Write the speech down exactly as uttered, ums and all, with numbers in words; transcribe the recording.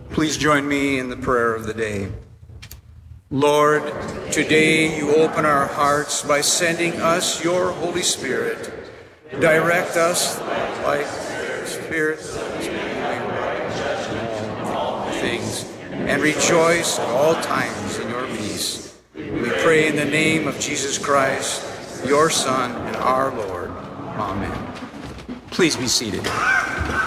Please join me in the prayer of the day. Lord, today you open our hearts by sending us your Holy Spirit. Direct us by Spirit things, and rejoice at all times in your peace. We pray in the name of Jesus Christ, your Son and our Lord. Amen. Please be seated.